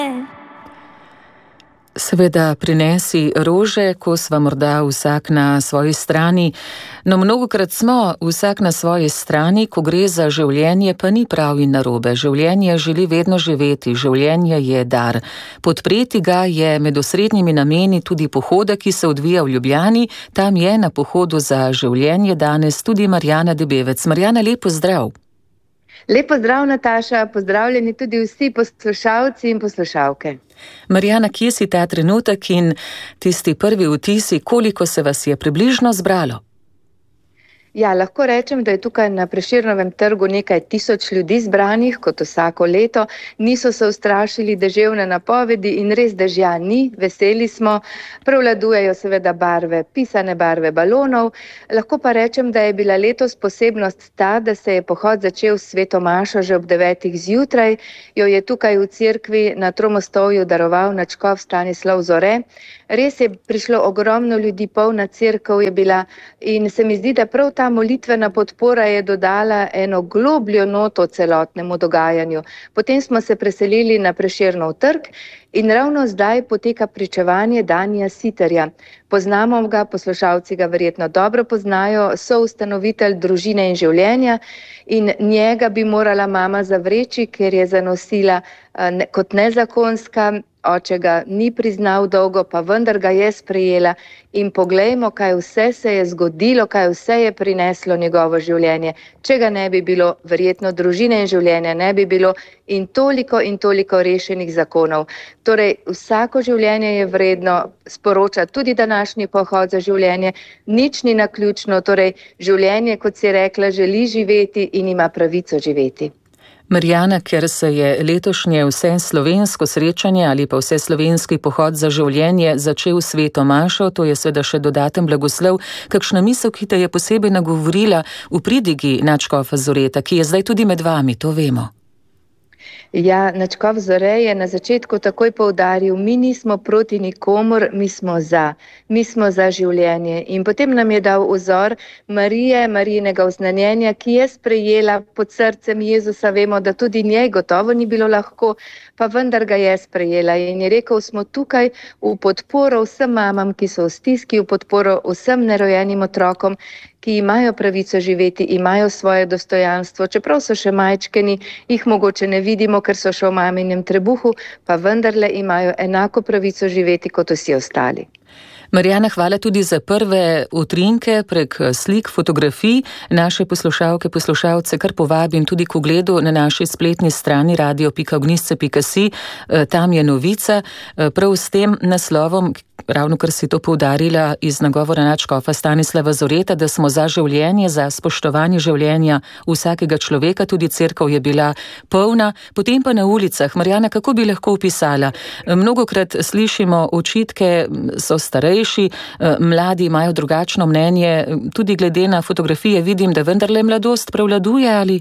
Seveda prinesi rože, ko sva morda vsak na svoji strani, no mnogokrat smo vsak na svoji strani, ko gre za življenje, pa ni prav in narobe. Življenje želi vedno živeti, življenje je dar. Podpreti ga je med osrednjimi nameni tudi pohoda, ki se odvija v Ljubljani. Tam je na pohodu za življenje danes tudi Marjana Debevec. Marjana, lep pozdrav. Lep pozdrav, Nataša, pozdravljeni tudi vsi poslušalci in poslušalke. Marjana, kje si ta trenutek in tisti prvi vtisi, koliko se vas je približno zbralo? Ja, lahko rečem, da je tukaj na Prešernovem trgu nekaj tisoč ljudi zbranih, kot vsako leto. Niso se ustrašili deževne napovedi in res dežja ni, veseli smo. Prevladujejo seveda barve, pisane barve balonov. Lahko pa rečem, da je bila letos posebnost ta, da se je pohod začel s sveto mašo že ob 9. zjutraj. Jo je tukaj v cerkvi na Tromostovju daroval nadškof Stanislav Zore. Res je prišlo ogromno ljudi, polna cerkev je bila in se mi zdi, da prav ta molitvena podpora je dodala eno globljo noto celotnemu dogajanju. Potem smo se preselili na Prešernov trg in ravno zdaj poteka pričevanje Danija Siterja. Poznamo ga, poslušalci ga verjetno dobro poznajo, soustanovitelj Družine in življenja in njega bi morala mama zavreči, ker je zanosila kot nezakonska. Oče ga ni priznal dolgo, pa vendar ga je sprejela in poglejmo, kaj vse se je zgodilo, kaj vse je prineslo njegovo življenje. Če ga ne bi bilo, verjetno Družine in življenja ne bi bilo in toliko rešenih zakonov. Torej, vsako življenje je vredno, sporoča tudi današnji pohod za življenje, nič ni naključno, torej življenje, kot si rekla, želi živeti in ima pravico živeti. Marjana, ker se je letošnje vseslovensko srečanje ali pa vseslovenski pohod za življenje začel s sveto mašo, to je seveda še dodaten blagoslov, kakšna misel, ki te je posebej nagovorila v pridigi nadškofa Zoreta, ki je zdaj tudi med vami, to vemo. Ja, nadškof Zore je na začetku takoj poudaril, mi nismo proti nikomur, mi smo za življenje. In potem nam je dal vzor Marijinega oznanjenja, ki je sprejela pod srcem Jezusa. Vemo, da tudi njej gotovo ni bilo lahko, pa vendar ga je sprejela. In je rekel, smo tukaj v podporo vsem mamam, ki so v stiski, v podporo vsem nerojenim otrokom, ki imajo pravico živeti, imajo svoje dostojanstvo, čeprav so še majčkeni, jih mogoče ne vidimo, ker so še v maminem trebuhu, pa vendarle imajo enako pravico živeti kot vsi ostali. Marjana, hvala tudi za prve utrinke prek slik, fotografij. Naše poslušalke, poslušalce kar povabim tudi k ogledu na naši spletni strani radio.ognisce.si. Tam je novica prav s tem naslovom, ravno kar si to poudarila iz nagovora nadškofa Stanislava Zoreta, da smo za življenje, za spoštovanje življenja vsakega človeka, tudi cerkev je bila polna, potem pa na ulicah. Marjana, kako bi lahko opisala? Mnogokrat slišimo očitke, so starejši, mladi imajo drugačno mnenje, tudi glede na fotografije vidim, da vendarle mladost prevladuje ali?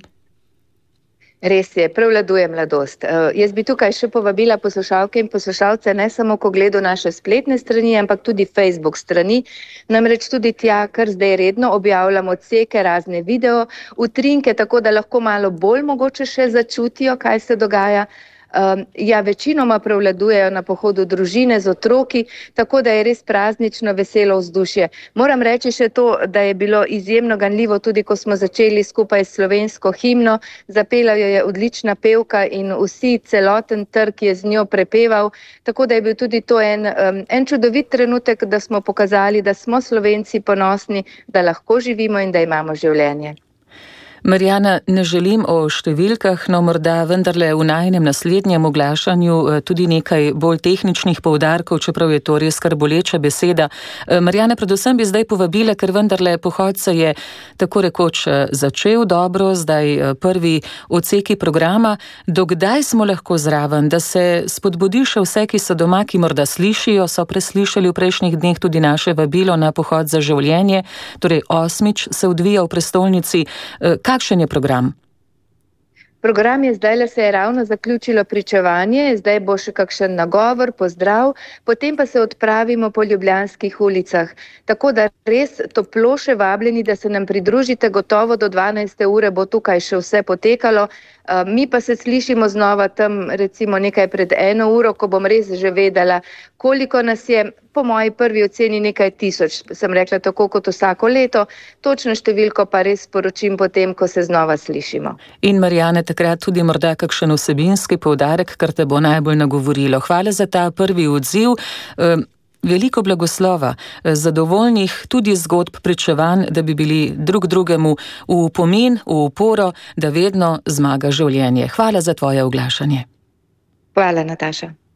Res je, prevladuje mladost. Jaz bi tukaj še povabila poslušalke in poslušalce ne samo k ogledu naše spletne strani, ampak tudi Facebook strani. Namreč tudi tja, kar zdaj redno objavljamo odseke, razne video, utrinke, tako da lahko malo bolj mogoče še začutijo, kaj se dogaja. Ja, večinoma prevladujejo na pohodu družine z otroki, tako da je res praznično veselo vzdušje. Moram reči še to, da je bilo izjemno ganljivo, tudi ko smo začeli skupaj s slovensko himno, zapela jo je odlična pevka in celoten trg je z njo prepeval, tako da je bil tudi to en čudovit trenutek, da smo pokazali, da smo Slovenci ponosni, da lahko živimo in da imamo življenje. Marjana, ne želim o številkah, no morda vendarle v najinem naslednjem oglašanju tudi nekaj bolj tehničnih poudarkov, čeprav je to res kar boleča beseda. Marjana, predvsem bi zdaj povabila, ker vendarle pohod se je tako rekoč začel dobro, zdaj prvi odseki programa. Dokdaj smo lahko zraven, da se spodbudi še vse, ki so doma, ki morda slišijo, so preslišali v prejšnjih dneh tudi naše vabilo na pohod za življenje, torej 8. se odvija v prestolnici. Kakšen je program? Program je zdaj, se je ravno zaključilo pričevanje, zdaj bo še kakšen nagovor, pozdrav, potem pa se odpravimo po ljubljanskih ulicah. Tako da res toplo še vabljeni, da se nam pridružite, gotovo do 12. ure bo tukaj še vse potekalo. Mi pa se slišimo znova tam recimo nekaj pred 1 uro, ko bom res že vedela, koliko nas je, po moji prvi oceni nekaj tisoč, sem rekla tako kot vsako leto, točno številko pa res sporočim potem, ko se znova slišimo. In Marjane, takrat tudi morda kakšen vsebinski poudarek, kar te bo najbolj nagovorilo. Hvala za ta prvi odziv. Veliko blagoslova, zadovoljnih tudi zgodb pričevanj, da bi bili drug drugemu v pomen, v oporo, da vedno zmaga življenje. Hvala za tvoje oglašanje. Hvala, Nataša.